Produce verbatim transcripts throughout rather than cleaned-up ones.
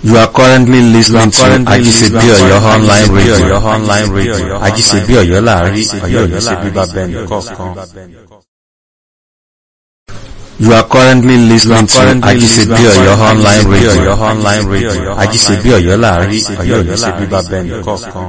You are currently listening to Ajisebi Oyo online radio. Online radio. Ajisebi Oyo láàrin Ọ̀yọ́ Ọ̀yọ́ ṣe bíbá bẹ́ẹ̀ni kọ̀ọ̀kan. You are currently listening to Ajisebi Oyo online radio. Online radio. Ajisebi Oyo láàrin Ọ̀yọ́ Ọ̀yọ́ ṣe bíbá bẹ́ẹ̀ni kọ̀ọ̀kan.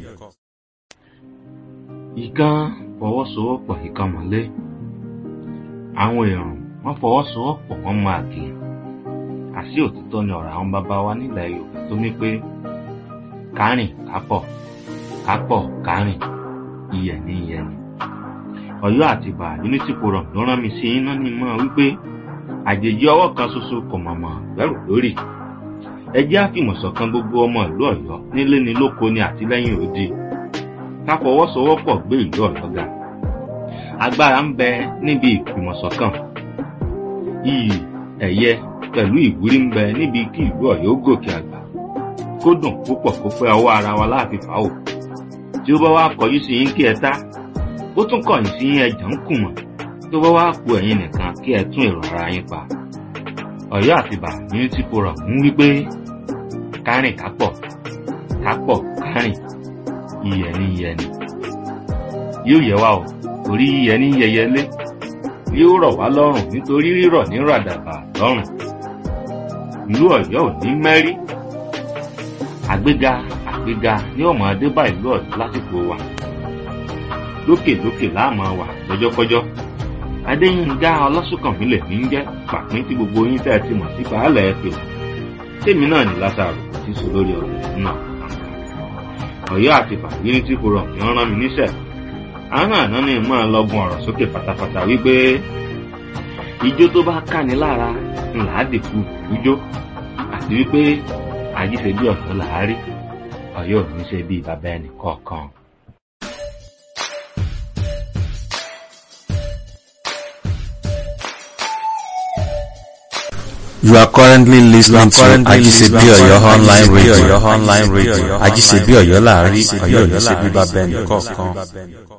Ìkan fọwọ́sowọ́pọ̀ ìkan mọ́lé. Àwọn èèyàn wọ́n fọwọ́sowọ́pọ̀ wọ́n máa kì í. Àṣì òtítọ́ ni ọ̀rọ̀ àwọn bàbá wa nílẹ̀ Yorùbá tó ní pé kárìn kápọ̀ kápọ̀ kárìn iyẹ̀ ní iyẹ̀ ni. Ọ̀yọ́ àtìbà Unity Forum ló rán mi sí iná ní mọ́ wípé àjèjì ọwọ́ kan ṣoṣo kò mọ̀mọ́ bẹ̀rù lórí. Ẹ jẹ́ àfìmọ̀ṣọ̀kan gbogbo ọmọ ìlú Ọ̀yọ́ nílé ni lóko ni àtìlẹ́yìn òdi. Ká fọwọ́sowọ́pọ̀ gbé ìlú Ọ̀yọ́ ga. Agbára ń bẹ níbi ìfìmọ̀ṣọ̀kan. Iyì ẹ̀yẹ pẹ̀lú ìwúrí ń bẹ níbi kí ìlú Ọ̀yọ́ gòkè àgbà kó dùn púpọ̀ kó pẹ́ ọwọ́ ara wa láàfin fàáwò tí ó bá wá kọjú sí yín kí ẹ tá ó tún kọ̀yìn sí yín ẹjà ń kùmọ̀ tó bá wá ku ẹ̀yin nìkan kí ẹ tún èrò ara yín pa. Ọ̀yọ́ àtìbà Unity Forum ń wí pé kárìn kápọ̀ kápọ̀ kárìn iyẹ̀ ní iyẹ̀ ni yóò yẹ wá o torí iyẹ̀ ní yẹyẹlé yóò rọ̀ wá lọ́rùn nítorí rírọ̀ ní ràdàbà lọ́rùn. Ìlú Ọ̀yọ́ ò ní mẹ́rí. Àgbéga àgbéga ní ọmọ adébá ìlú Ọ̀yọ́ lásìkò wa. Lókè lókè láàmú wà lọ́jọ́kọ́jọ́. Adéyínká Ọlásùnkànmí lè ní jẹ́ pàpín tí gbogbo yín tẹ́ ti mọ̀ sí baálẹ̀ ẹ̀fẹ̀. Tèmi náà ní Lásárù tí sọ lórí ọ̀rọ̀ náà. Ọ̀yọ́ àtìbà Unity Forum ni wọ́n rán mi níṣẹ́. Àwọn àná ni mo máa lọ́gun ọ̀rọ̀ sókè pátápátá wípé ijó tó bá káni lára ńlá dìkú ijó àti wípé Ajíṣebí Ọ̀yọ́ làárí Ọ̀yọ́ ò ní ṣe bí bàbá ẹnì kọ̀ọ̀kan. You are currently listening to Ajisebi Oyo online radio. Online radio. Ajisebi Oyo láàrin Ọ̀yọ́ Ọ̀yọ́ ṣe bíbá bẹ́ẹ̀ni kọ̀ọ̀kan.